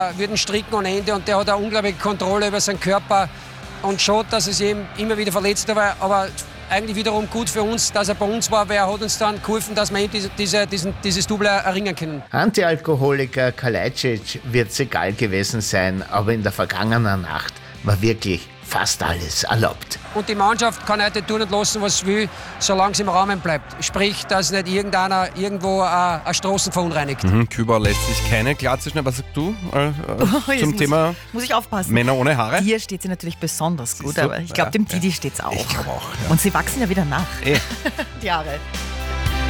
Würden stricken ohne Ende und der hat eine unglaubliche Kontrolle über seinen Körper und schaut, dass es ihm immer wieder verletzt war, aber eigentlich wiederum gut für uns, dass er bei uns war, weil er hat uns dann geholfen, dass wir dieses Double erringen können. Antialkoholiker Kalajdzic wird es egal gewesen sein, aber in der vergangenen Nacht war wirklich fast alles erlaubt. Und die Mannschaft kann heute tun und lassen, was sie will, solange es im Rahmen bleibt. Sprich, dass nicht irgendeiner irgendwo eine Straßen verunreinigt. Küber lässt sich keine Glatze schneiden. Was sagst du zum Thema muss ich aufpassen. Männer ohne Haare? Dir steht sie natürlich besonders gut, du? aber ich glaube, dem Didi steht's auch. Ich glaube auch. Ja. Und sie wachsen ja wieder nach. Die Haare.